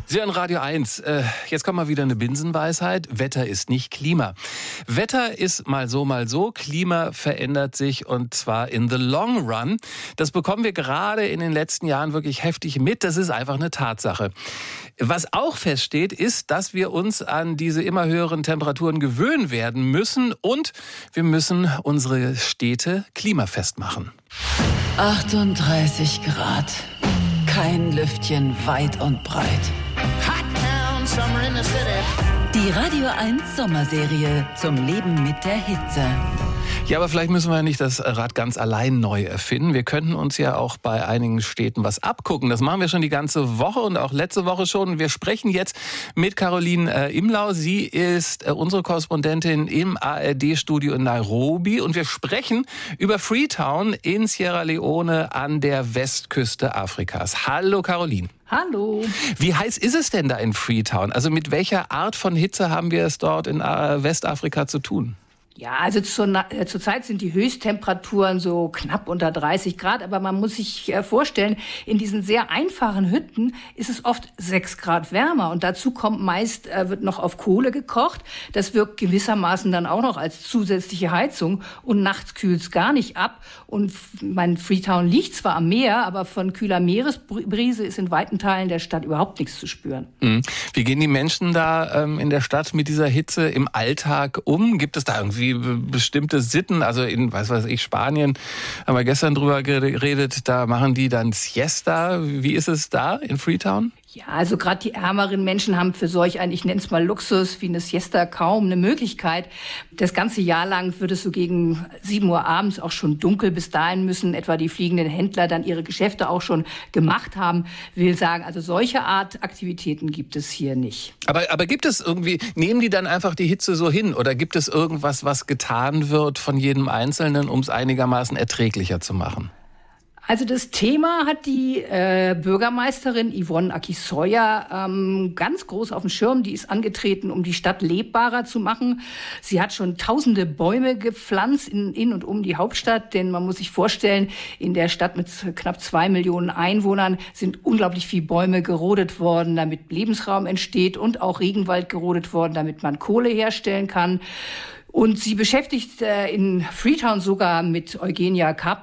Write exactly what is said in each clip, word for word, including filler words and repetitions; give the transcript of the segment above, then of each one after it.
Sie hören Radio eins. Äh, jetzt kommt mal wieder eine Binsenweisheit. Wetter ist nicht Klima. Wetter ist mal so, mal so. Klima verändert sich und zwar in the long run. Das bekommen wir gerade in den letzten Jahren wirklich heftig mit. Das ist einfach eine Tatsache. Was auch feststeht, ist, dass wir uns an diese immer höheren Temperaturen gewöhnen werden müssen und wir müssen unsere Städte klimafest machen. achtunddreißig Grad. Kein Lüftchen weit und breit. Die Radio eins Sommerserie zum Leben mit der Hitze. Ja, aber vielleicht müssen wir nicht das Rad ganz allein neu erfinden. Wir könnten uns ja auch bei einigen Städten was abgucken. Das machen wir schon die ganze Woche und auch letzte Woche schon. Wir sprechen jetzt mit Caroline äh, Imlau. Sie ist äh, unsere Korrespondentin im A R D-Studio in Nairobi. Und wir sprechen über Freetown in Sierra Leone an der Westküste Afrikas. Hallo Caroline. Hallo. Wie heiß ist es denn da in Freetown? Also mit welcher Art von Hitze haben wir es dort in äh, Westafrika zu tun? Ja, also zur, äh, zurzeit sind die Höchsttemperaturen so knapp unter dreißig Grad. Aber man muss sich äh, vorstellen, in diesen sehr einfachen Hütten ist es oft sechs Grad wärmer. Und dazu kommt meist, äh, wird noch auf Kohle gekocht. Das wirkt gewissermaßen dann auch noch als zusätzliche Heizung. Und nachts kühlt es gar nicht ab. Und mein Freetown liegt zwar am Meer, aber von kühler Meeresbrise ist in weiten Teilen der Stadt überhaupt nichts zu spüren. Mhm. Wie gehen die Menschen da ähm, in der Stadt mit dieser Hitze im Alltag um? Gibt es da irgendwie bestimmte Sitten, also in, was weiß ich, Spanien, haben wir gestern drüber geredet, da machen die dann Siesta. Wie ist es da in Freetown? Ja, also gerade die ärmeren Menschen haben für solch ein, ich nenne es mal Luxus, wie eine Siesta kaum eine Möglichkeit. Das ganze Jahr lang wird es so gegen sieben Uhr abends auch schon dunkel. Bis dahin müssen etwa die fliegenden Händler dann ihre Geschäfte auch schon gemacht haben. Will sagen, also solche Art Aktivitäten gibt es hier nicht. Aber, aber gibt es irgendwie, nehmen die dann einfach die Hitze so hin? Oder gibt es irgendwas, was getan wird von jedem Einzelnen, um es einigermaßen erträglicher zu machen? Also das Thema hat die äh, Bürgermeisterin Yvonne Akisoya ähm, ganz groß auf dem Schirm. Die ist angetreten, um die Stadt lebbarer zu machen. Sie hat schon tausende Bäume gepflanzt in, in und um die Hauptstadt. Denn man muss sich vorstellen, in der Stadt mit knapp zwei Millionen Einwohnern sind unglaublich viele Bäume gerodet worden, damit Lebensraum entsteht und auch Regenwald gerodet worden, damit man Kohle herstellen kann. Und sie beschäftigt äh, in Freetown sogar mit Eugenia Kapp,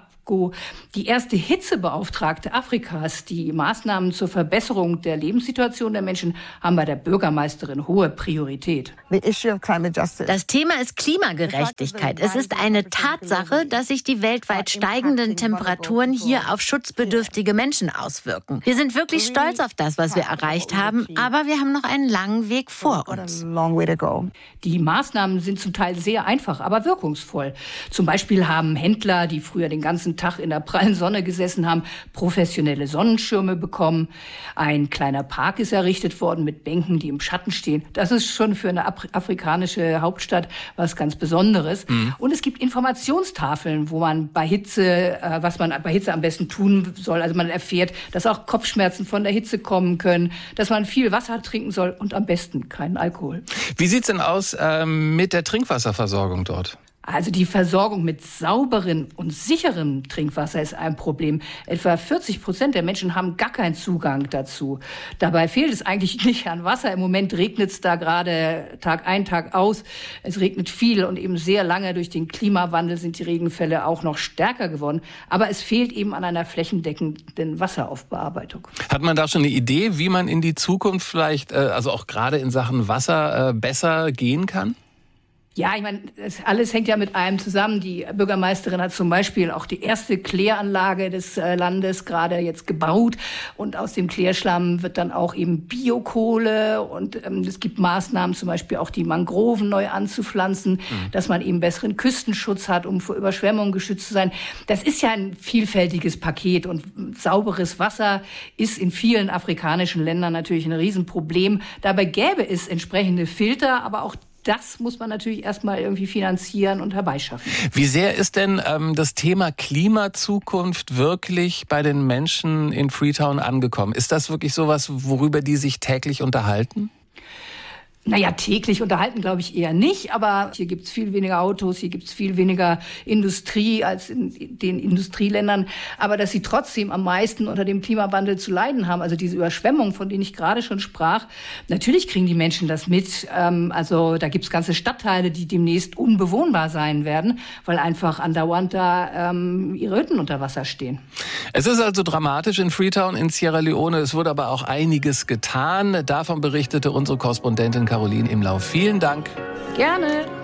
die erste Hitzebeauftragte Afrikas. Die Maßnahmen zur Verbesserung der Lebenssituation der Menschen haben bei der Bürgermeisterin hohe Priorität. Das Thema ist Klimagerechtigkeit. Es ist eine Tatsache, dass sich die weltweit steigenden Temperaturen hier auf schutzbedürftige Menschen auswirken. Wir sind wirklich stolz auf das, was wir erreicht haben, aber wir haben noch einen langen Weg vor uns. Die Maßnahmen sind zum Teil sehr einfach, aber wirkungsvoll. Zum Beispiel haben Händler, die früher den ganzen Tag in der prallen Sonne gesessen haben, professionelle Sonnenschirme bekommen. Ein kleiner Park ist errichtet worden mit Bänken, die im Schatten stehen. Das ist schon für eine afrikanische Hauptstadt was ganz Besonderes. Mhm. Und es gibt Informationstafeln, wo man bei Hitze, äh, was man bei Hitze am besten tun soll. Also man erfährt, dass auch Kopfschmerzen von der Hitze kommen können, dass man viel Wasser trinken soll und am besten keinen Alkohol. Wie sieht's denn aus ähm, mit der Trinkwasserversorgung dort? Also die Versorgung mit sauberem und sicherem Trinkwasser ist ein Problem. Etwa vierzig Prozent der Menschen haben gar keinen Zugang dazu. Dabei fehlt es eigentlich nicht an Wasser. Im Moment regnet es da gerade Tag ein, Tag aus. Es regnet viel und eben sehr lange. Durch den Klimawandel sind die Regenfälle auch noch stärker geworden. Aber es fehlt eben an einer flächendeckenden Wasseraufbearbeitung. Hat man da schon eine Idee, wie man in die Zukunft vielleicht, also auch gerade in Sachen Wasser, besser gehen kann? Ja, ich meine, das alles hängt ja mit allem zusammen. Die Bürgermeisterin hat zum Beispiel auch die erste Kläranlage des Landes gerade jetzt gebaut. Und aus dem Klärschlamm wird dann auch eben Biokohle. Und ähm, es gibt Maßnahmen, zum Beispiel auch die Mangroven neu anzupflanzen, mhm. dass man eben besseren Küstenschutz hat, um vor Überschwemmungen geschützt zu sein. Das ist ja ein vielfältiges Paket. Und sauberes Wasser ist in vielen afrikanischen Ländern natürlich ein Riesenproblem. Dabei gäbe es entsprechende Filter, aber auch das muss man natürlich erstmal irgendwie finanzieren und herbeischaffen. Wie sehr ist denn ähm, das Thema Klimazukunft wirklich bei den Menschen in Freetown angekommen? Ist das wirklich sowas, worüber die sich täglich unterhalten? Naja, täglich unterhalten glaube ich eher nicht, aber hier gibt's viel weniger Autos, hier gibt's viel weniger Industrie als in den Industrieländern. Aber dass sie trotzdem am meisten unter dem Klimawandel zu leiden haben, also diese Überschwemmung, von denen ich gerade schon sprach, natürlich kriegen die Menschen das mit. Ähm, also da gibt's ganze Stadtteile, die demnächst unbewohnbar sein werden, weil einfach andauernd da ähm, ihre Hütten unter Wasser stehen. Es ist also dramatisch in Freetown in Sierra Leone. Es wurde aber auch einiges getan. Davon berichtete unsere Korrespondentin Caroline Imlau. Vielen Dank. Gerne.